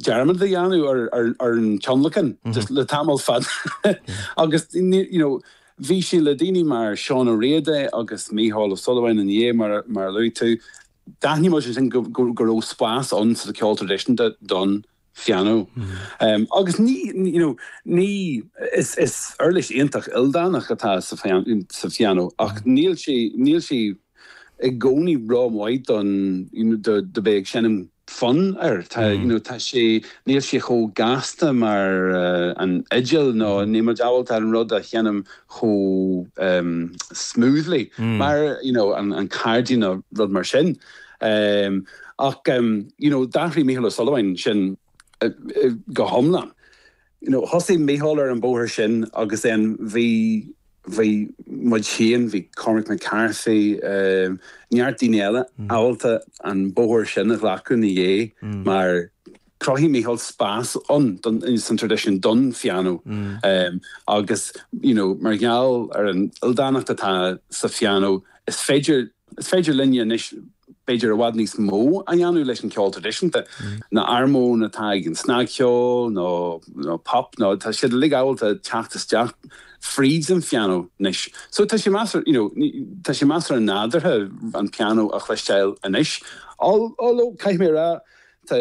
German the Yanu or Chonlakan, just le tamal fad. August, Vichy Ladini mar Sean O'Reilly, August Mihal O'Sullivan and Ye mar Luitu. Danny much in go spas on to the Call tradition that done Fiano. August ni is early intach ildan a chata sa Fiano. Ach Neil she a goni rom white on the big Shannon fun ta she Neil she ho gasta mar an edgel no nima jawel ta rod a Shannon ho smoothly mar and cardino rod mar shin ach Daffy Michael O'Sullivan shin go homla Hossi Michael and Boher shin agus then vi Mudchien, vi Cormac McCarthy, Niart Diniela, Alta, and Boher Shin of Lacun Ye, maar Crohi Michael Spas on in some tradition done Fiano. August, Margal or an Ildanach Tata Safiano is Fager Linia Nish. Bejer wadnis mo ayanu lesson call tradition that na armo na tag and snagcho no pop no ta should lig out to chachtas jack freeds and piano nish so tashimaster tashimaster another and piano a chwestiel anish although kaimera ta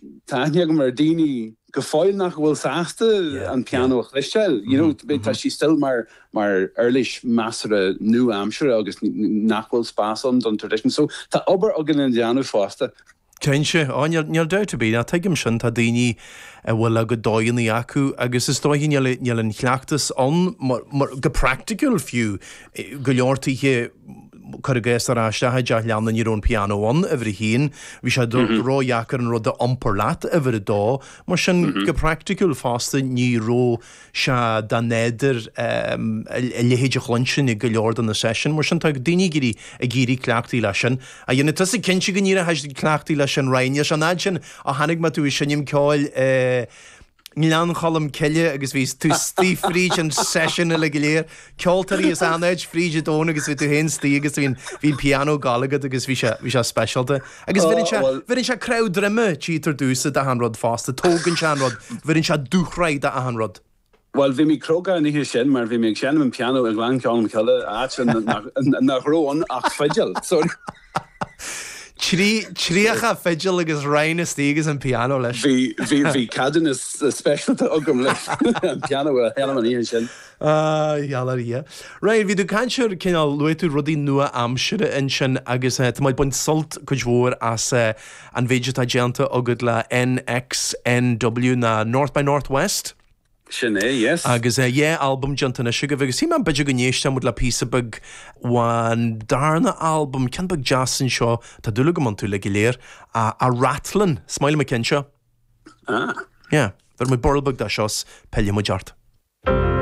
Mardini gefoil nach will saste and piano a chwestiel ta she still mar earlish master new Amshire August nach will spas on tradition so ta ober organ Indiana faster Kense you'll doubt to be na tegim sin ta dini will a go doin the acu agus is doin you'll in chlachtas on go practical few go yorti he Corrugest ar ashta ha jahlan in your own piano on every heen we should ro yaker and rod the umperlat every do mar sin go practical fast ni ro sha da neder lehige glunchen I go on the session mar sin tag dini giri a giri clachti lashin a yene tas kenchi gnira has clachti lashin rain shan adchen a hanig ma tu shinim call Nilan Colum Kelle agus vís tú Steve Frige and session a legiléir Ceoltarí is anage Frige dón agus vi tú hen stí agus vín piano galagad agus vi se specialte agus virin se crowd drimme cheater dúsa da hanrod fasta tógan se hanrod virin se dúchraid da hanrod Well, vi mi kroga ni hier shen, maar vi mi shen een piano en glan kan kelle nach roon ach fidgel sorry Tríacha fidgel agus rain stígus an piano leis. Vi cadden is special to ogum leis an piano a helaman íon sin. Jallarí. Right, vi du canseir cinál luitú rudí nua amsire in sin agus tá buint sult cujhór as an vegetagenta agad le NXNW na North by Northwest. Sinead, yes. Agus album jantana sugar agus man bidge gnéiste mud le písa bug wan darna album can bug jazz and show ta dula go man tú le giléir a rattlan smile me ken seo. Yeah, ver my borlbug da shows pelje mo jart.